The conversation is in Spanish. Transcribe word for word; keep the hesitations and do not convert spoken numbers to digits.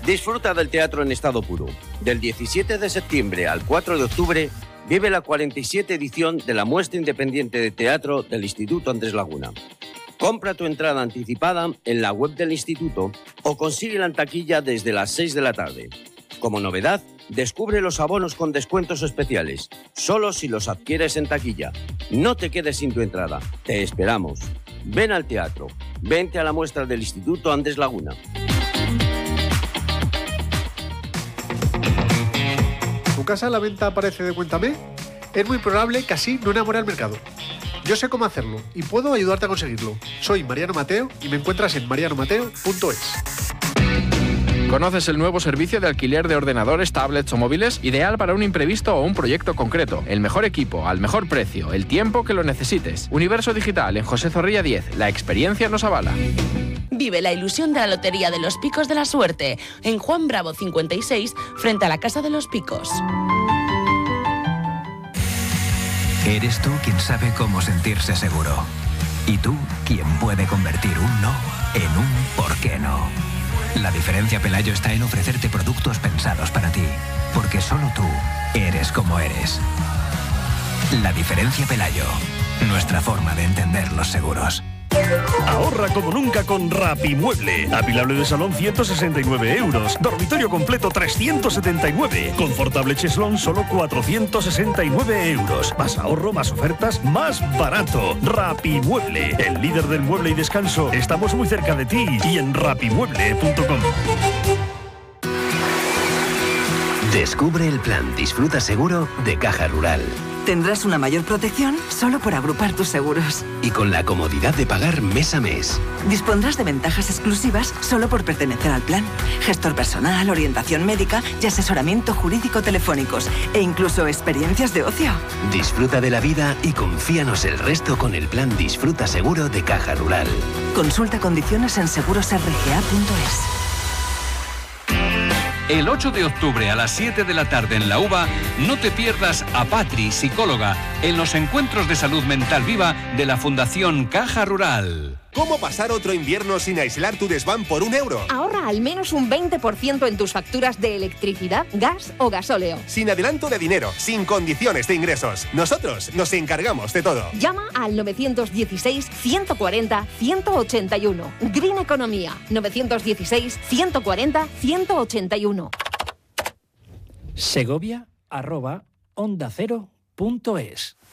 Disfruta del teatro en estado puro. Del diecisiete de septiembre al cuatro de octubre, vive la cuarenta y siete edición de la Muestra Independiente de Teatro del Instituto Andrés Laguna. Compra tu entrada anticipada en la web del instituto o consíguela en taquilla desde las seis de la tarde. Como novedad, descubre los abonos con descuentos especiales, solo si los adquieres en taquilla. No te quedes sin tu entrada, te esperamos. Ven al teatro, vente a la muestra del Instituto Andrés Laguna. ¿Tu casa a la venta aparece de Cuéntame? Es muy probable que así no enamore al mercado. Yo sé cómo hacerlo y puedo ayudarte a conseguirlo. Soy Mariano Mateo y me encuentras en mariano mateo punto es. ¿Conoces el nuevo servicio de alquiler de ordenadores, tablets o móviles? Ideal para un imprevisto o un proyecto concreto. El mejor equipo, al mejor precio, el tiempo que lo necesites. Universo Digital en José Zorrilla diez. La experiencia nos avala. Vive la ilusión de la Lotería de los Picos de la Suerte en Juan Bravo cincuenta y seis, frente a la Casa de los Picos. Eres tú quien sabe cómo sentirse seguro. Y tú quien puede convertir un no en un por qué no. La diferencia Pelayo está en ofrecerte productos pensados para ti, porque solo tú eres como eres. La diferencia Pelayo, nuestra forma de entender los seguros. Ahorra como nunca con Rapimueble. Apilable de salón ciento sesenta y nueve euros. Dormitorio completo trescientos setenta y nueve. Confortable cheslón solo cuatrocientos sesenta y nueve euros. Más ahorro, más ofertas, más barato. Rapimueble, el líder del mueble y descanso. Estamos muy cerca de ti y en rapimueble punto com. Descubre el plan Disfruta Seguro de Caja Rural. Tendrás una mayor protección solo por agrupar tus seguros. Y con la comodidad de pagar mes a mes. Dispondrás de ventajas exclusivas solo por pertenecer al plan. Gestor personal, orientación médica y asesoramiento jurídico telefónicos. E incluso experiencias de ocio. Disfruta de la vida y confíanos el resto con el plan Disfruta Seguro de Caja Rural. Consulta condiciones en seguros r g a punto es. El ocho de octubre a las siete de la tarde en la UBA, no te pierdas a Patri, psicóloga, en los encuentros de salud mental viva de la Fundación Caja Rural. ¿Cómo pasar otro invierno sin aislar tu desván por un euro? Ahorra al menos un veinte por ciento en tus facturas de electricidad, gas o gasóleo. Sin adelanto de dinero, sin condiciones de ingresos. Nosotros nos encargamos de todo. Llama al novecientos dieciséis, ciento cuarenta, ciento ochenta y uno. Green Economía, novecientos dieciséis, ciento cuarenta, ciento ochenta y uno. Segovia arroba onda cero punto es.